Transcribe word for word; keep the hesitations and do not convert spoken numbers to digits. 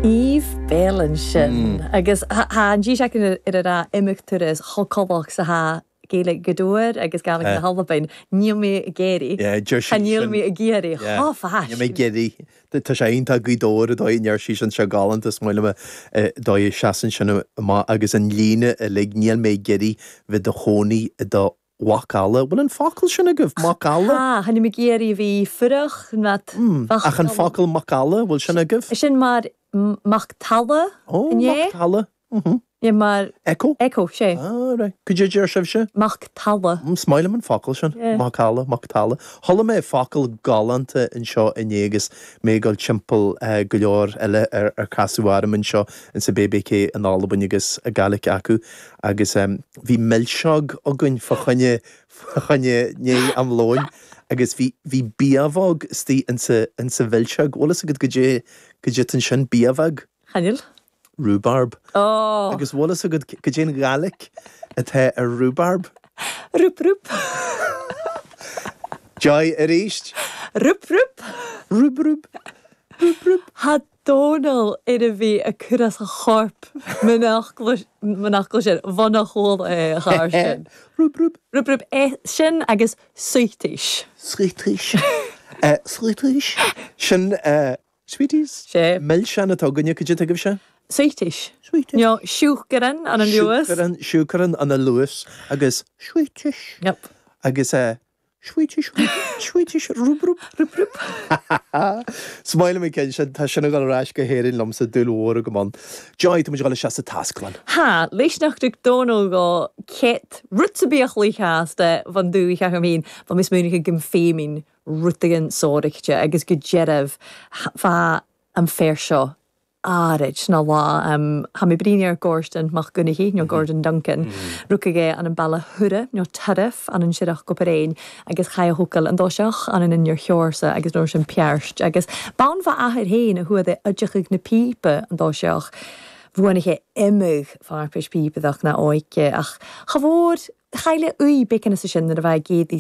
Eve Belen sin agus ha dí se ar a imimturas chocolach sa ha géala goúir agus gal na halbain níl mé a géirí níl mé a géirí há fa mé géirí Tá sé onanta gúdóir a dóar sí an se galant is muile dó seaan sinna agus an líne a le níl mé géirí vid do chonaí do Wakala, bhfuil an focail sinna goh Macala? Ah, hanna mi géirí bhí furach ach an focail Macala bhfuil sinna goh? Sin mar Mactala? Ó, Mactala. Ie mar... Echo? Echo, sé. Ah, right. Could you dear sibh se? Mactala. Smaile man focail sin. Macala, Mactala. Holla mé focail galanta in seo in égus mé gal timpel go leor eile ar casúáram in seo in sa B B K an Alban agus a gaelic acu agus bhí millseog a gyn fachanne fachanne né am lóin agus bhí bhí biavog stí in sa in sa bhilseog ólas a go dé go dé an sin biavog. Chanil? Rhubarb. Oh. Agus bhlas a go dé gaelic a the a rhubarb. Rúb rúb. Joy a ríist. Rúb rúb. Rúb rúb. Rúb rúb. Ha Donal ar a bhí a curas a chorp manachla sin bhana hóil a cháir sin. Rúb rúb. Rúb rúb é sin agus suitíis. Suitíis. Suitíis. Sin sweeties? Sé. Mill sin atá gunne go dé agah se? Suitíis. Suitíis. Jo, siúcaran an an luas. Siúcaran, siúcaran an a luas agus suitíis. Yep. Agus uh, Sweetish, sweetish, rúb rúb, rúb rúb. Smaile mé cén sin tá sinna gal ráis go héirinn lom sa dúlóra go man. Joy, tú mu gal se sa tasclan. Ha, leis nach tú Donal go cet rút a bíach líchaasta van dú ich ach am hín van mis múnig gym fémin rútagan sórichte agus go jeireh fa am fér seo. Árid na lá um, ha mi bríine ar Gordon mach gunna hí nó Gordon Duncan mm-hmm. Rúcaige an an balla hure nó tarif an an siadach go paréin agus chaia húcail an dóiseach an an inir cheorsa agus nó sin pearst agus bán fa ahir héin a huad é adjachig na pípe an dóiseach bhuanig é imig fan ar pís pípeach na óike ach chavór chaile ui becan sa sin a bheith géad